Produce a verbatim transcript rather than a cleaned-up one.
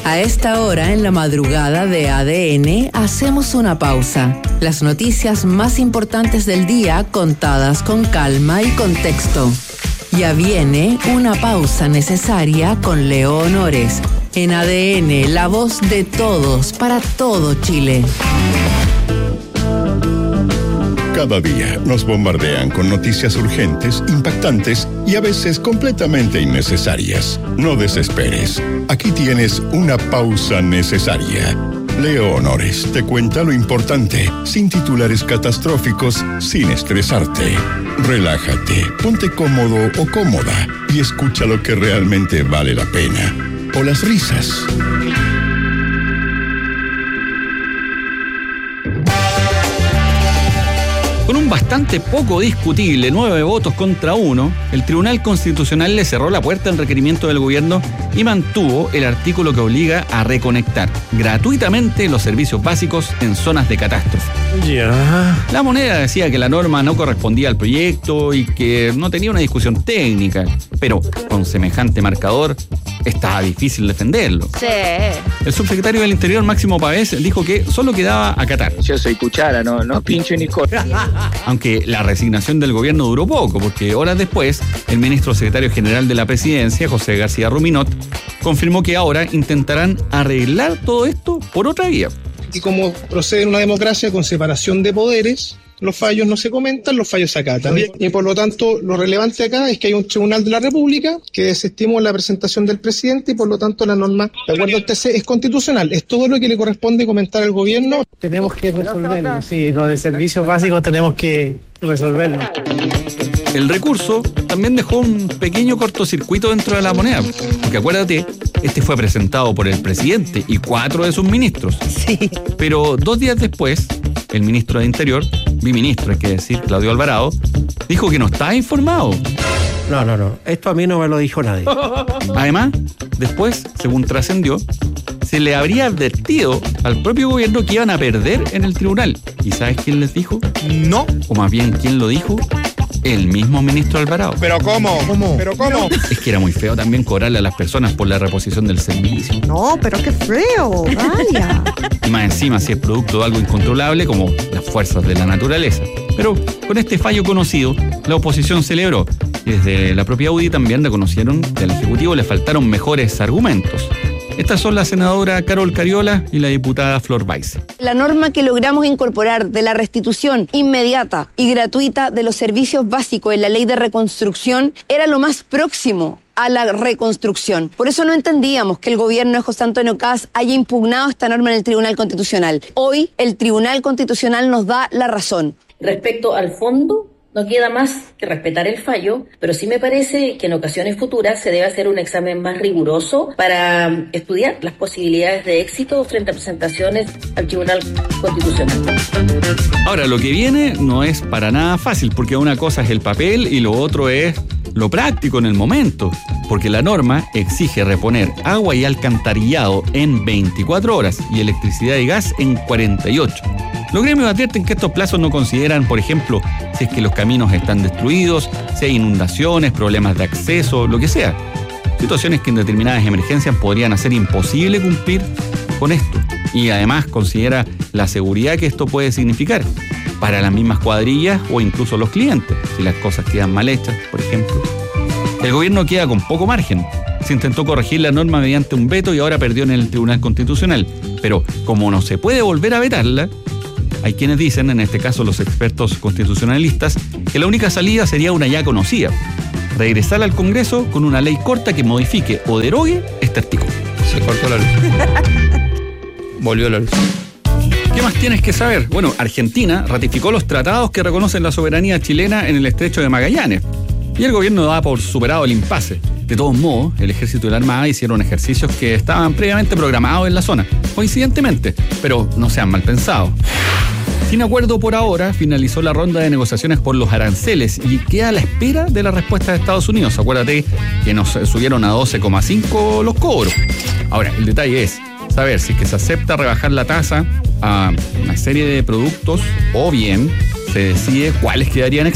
A esta hora, en la madrugada de A D N, hacemos una pausa. Las noticias más importantes del día contadas con calma y contexto. Ya viene una pausa necesaria con Leo Honores. En A D N, la voz de todos para todo Chile. Cada día nos bombardean con noticias urgentes, impactantes y a veces completamente innecesarias. No desesperes. Aquí tienes una pausa necesaria. Leo Honores te cuenta lo importante, sin titulares catastróficos, sin estresarte. Relájate, ponte cómodo o cómoda y escucha lo que realmente vale la pena. O las risas. Con un bastante poco discutible nueve votos contra uno, el Tribunal Constitucional le cerró la puerta al requerimiento del gobierno y mantuvo el artículo que obliga a reconectar gratuitamente los servicios básicos en zonas de catástrofe. Ya. La Moneda decía que la norma no correspondía al proyecto y que no tenía una discusión técnica, pero con semejante marcador estaba difícil defenderlo. Sí. El subsecretario del Interior, Máximo Pavés, dijo que solo quedaba acatar. Yo soy cuchara, no, no pincho ni corto. Aunque la resignación del gobierno duró poco, porque horas después, el ministro secretario general de la presidencia, José García Ruminot, confirmó que ahora intentarán arreglar todo esto por otra vía. Y como procede en una democracia con separación de poderes, los fallos no se comentan, los fallos se acatan. Y por lo tanto, lo relevante acá es que hay un tribunal de la República que desestimó la presentación del presidente y por lo tanto la norma, de acuerdo al T C, es constitucional. Es todo lo que le corresponde comentar al gobierno. Tenemos que resolverlo, sí, lo de servicios básicos tenemos que resolverlo. El recurso también dejó un pequeño cortocircuito dentro de la Moneda, porque acuérdate, este fue presentado por el presidente y cuatro de sus ministros. Sí. Pero dos días después, el ministro de Interior, biministro hay que decir, Claudio Alvarado, dijo que no estaba informado. No, no, no, esto a mí no me lo dijo nadie. Además, después, según trascendió, se le habría advertido al propio gobierno que iban a perder en el tribunal. ¿Y sabes quién les dijo? No. O más bien, ¿quién lo dijo? El mismo ministro Alvarado. ¿Pero cómo? ¿Cómo? ¿Pero cómo? Es que era muy feo también cobrarle a las personas por la reposición del servicio. No, pero qué feo, vaya. Y más encima si es producto de algo incontrolable como las fuerzas de la naturaleza. Pero con este fallo conocido, la oposición celebró. Y desde la propia U D I también reconocieron que al Ejecutivo le faltaron mejores argumentos. Estas son la senadora Carol Cariola y la diputada Flor Baize. La norma que logramos incorporar de la restitución inmediata y gratuita de los servicios básicos en la ley de reconstrucción era lo más próximo a la reconstrucción. Por eso no entendíamos que el gobierno de José Antonio Kast haya impugnado esta norma en el Tribunal Constitucional. Hoy el Tribunal Constitucional nos da la razón. Respecto al fondo, no queda más que respetar el fallo, pero sí me parece que en ocasiones futuras se debe hacer un examen más riguroso para estudiar las posibilidades de éxito frente a presentaciones al Tribunal Constitucional. Ahora, lo que viene no es para nada fácil, porque una cosa es el papel y lo otro es lo práctico en el momento, porque la norma exige reponer agua y alcantarillado en veinticuatro horas y electricidad y gas en cuarenta y ocho. Los gremios advierten que estos plazos no consideran, por ejemplo, si es que los caminos están destruidos, si hay inundaciones, problemas de acceso, lo que sea. Situaciones que en determinadas emergencias podrían hacer imposible cumplir con esto. Y además considera la seguridad que esto puede significar para las mismas cuadrillas o incluso los clientes, si las cosas quedan mal hechas, por ejemplo. El gobierno queda con poco margen. Se intentó corregir la norma mediante un veto y ahora perdió en el Tribunal Constitucional. Pero como no se puede volver a vetarla, hay quienes dicen, en este caso los expertos constitucionalistas, que la única salida sería una ya conocida: regresar al Congreso con una ley corta que modifique o derogue este artículo. Se cortó la luz. Volvió la luz. ¿Qué más tienes que saber? Bueno, Argentina ratificó los tratados que reconocen la soberanía chilena en el Estrecho de Magallanes. Y el gobierno da por superado el impasse. De todos modos, el Ejército y la Armada hicieron ejercicios que estaban previamente programados en la zona, coincidentemente, pero no sean mal pensados. Sin acuerdo por ahora, finalizó la ronda de negociaciones por los aranceles y queda a la espera de la respuesta de Estados Unidos. Acuérdate que nos subieron a doce coma cinco los cobros. Ahora, el detalle es saber si es que se acepta rebajar la tasa a una serie de productos o bien se decide cuáles quedarían exentos.